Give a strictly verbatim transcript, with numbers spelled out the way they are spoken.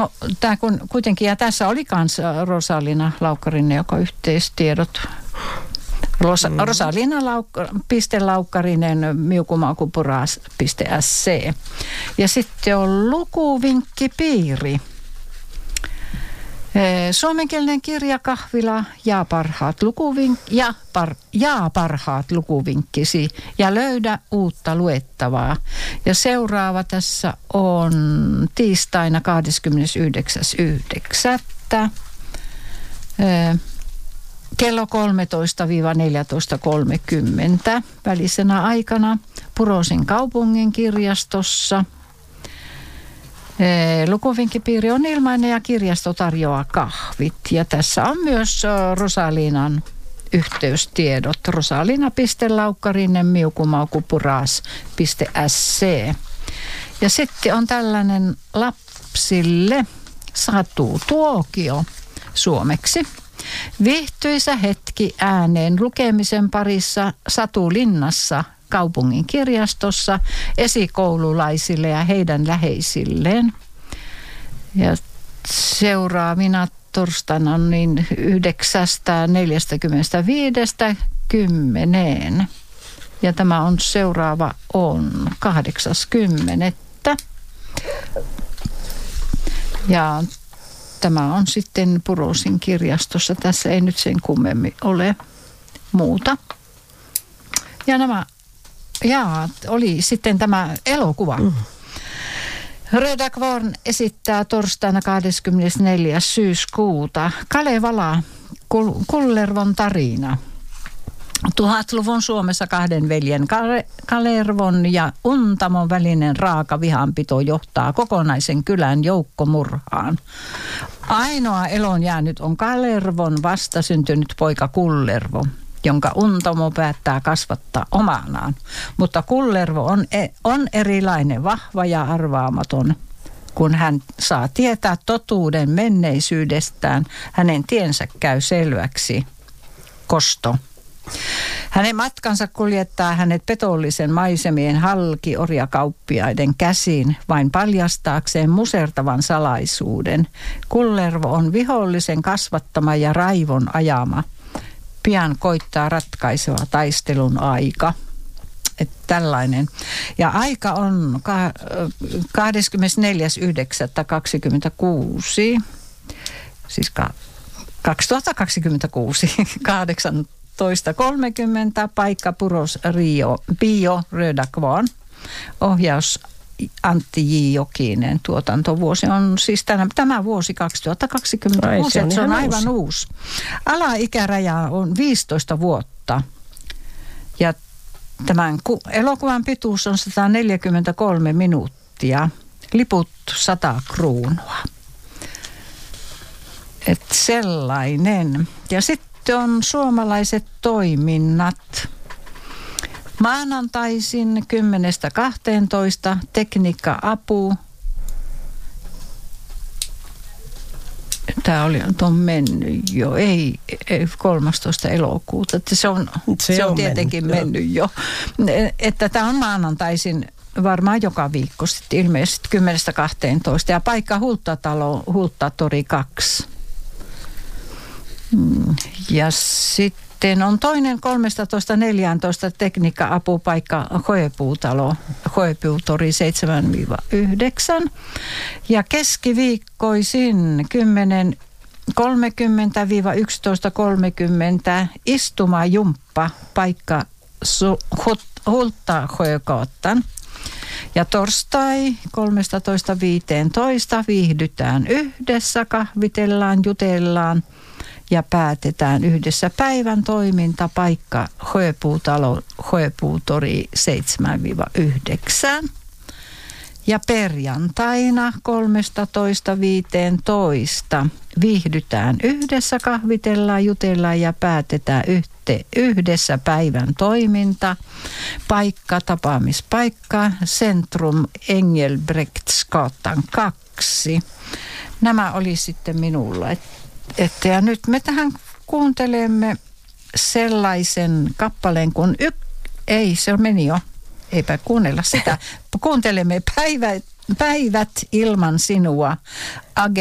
No, tämä kun kuitenkin, ja tässä oli myös Rosalina Laukkarinen, joka yhteistiedot. Rosa, mm. Rosalina Lauk- piste Laukkarinen miukumaukupuras piste sc. Ja sitten on lukuvinkkipiiri. Suomenkielinen kirja Kahvila ja parhaat, lukuvink- ja, par- ja parhaat lukuvinkkisi ja löydä uutta luettavaa. Ja seuraava tässä on tiistaina kahdeskymmenesyhdeksäs yhdeksättä kello kolmetoista neljätoista kolmekymmentä välisenä aikana Purosin kaupungin kirjastossa. Lukuvinkkipiiri on ilmainen ja kirjasto tarjoaa kahvit. Ja tässä on myös Rosalinan yhteystiedot. Rosalina piste Laukkarinen miukumaukupuras piste sc. Ja sitten on tällainen lapsille satutuokio suomeksi. Viihtyisä hetki ääneen lukemisen parissa Satulinnassa kaupungin kirjastossa esikoululaisille ja heidän läheisilleen. Ja seuraavina torstaina on niin yhdeksästä neljästäkymmenestäviidestä kymmeneen. Ja tämä on seuraava on kahdeksas kymmenettä. Ja tämä on sitten Purosin kirjastossa. Tässä ei nyt sen kummemmin ole muuta. Ja nämä, jaa, oli sitten tämä elokuva. Mm. Röda Kvarn esittää torstaina kahdeskymmenesneljäs syyskuuta Kalevala, Kullervon tarina. Tuhatluvun Suomessa kahden veljen Kalervon ja Untamon välinen raaka vihanpito johtaa kokonaisen kylän joukkomurhaan. Ainoa elon jäänyt on Kalervon vastasyntynyt poika Kullervo, jonka Untamo päättää kasvattaa omanaan. Mutta Kullervo on, on erilainen, vahva ja arvaamaton. Kun hän saa tietää totuuden menneisyydestä, hänen tiensä käy selväksi. Kosto. Hänen matkansa kuljettaa hänet petollisen maisemien halki-orjakauppiaiden käsiin vain paljastaakseen musertavan salaisuuden. Kullervo on vihollisen kasvattama ja raivon ajama. Pian koittaa ratkaiseva taistelun aika. Että tällainen. Ja aika on kahdeskymmenesneljäs yhdeksättä kaksikymmentäkuusi. Siis kaksituhattakaksikymmentäkuusi. kahdeksantoista kolmekymmentä. Paikka Puros Rio. Bio Röda Kvarn. Ohjaus Antti J. Jokinen. Tuotantovuosi on siis tänä, tämä vuosi kaksituhattakaksikymmentäkuusi. Ai, se on, se on aivan uusi. uusi. Alaikäraja on viisitoista vuotta. Ja tämän elokuvan pituus on sata neljäkymmentäkolme minuuttia. Liput sata kruunua. Et sellainen. Ja sitten on suomalaiset toiminnat. Maanantaisin kymmenestä kahteentoista tekniikka-apu. Tämä oli, on mennyt jo, ei, ei kolmastoista elokuuta. Se on, se, se on, on tietenkin mennyt, mennyt jo. Että tämä on maanantaisin varmaan joka viikko sitten ilmeisesti kymmenestä kahteentoista. Ja paikka Hulttatalo, Hulttatori kaksi. Ja sitten on toinen kolmetoista neljätoista tekniikka-apupaikka Hoepuutalo, Hoepuutori seitsemän yhdeksän. Ja keskiviikkoisin kymmenen kolmekymmentä yksitoista kolmekymmentä istumajumppa paikka Hulttahoekoottan. Ja torstai kolmetoista viisitoista viihdytään yhdessä, kahvitellaan, jutellaan. Ja päätetään yhdessä päivän toiminta paikka Hoepuutalo, Hoepuutori seitsemän yhdeksän. Ja perjantaina kolmetoista viisitoista viihdytään yhdessä, kahvitellaan, jutellaan ja päätetään yhte, yhdessä päivän toiminta. Paikka, tapaamispaikka, Centrum Engelbrektsgatan kaksi. Nämä oli sitten minulla. Että ja nyt me tähän kuuntelemme sellaisen kappaleen kuin y- ei, se meni jo, eipä kuunnella sitä. Kuuntelemme päivä, Päivät ilman sinua.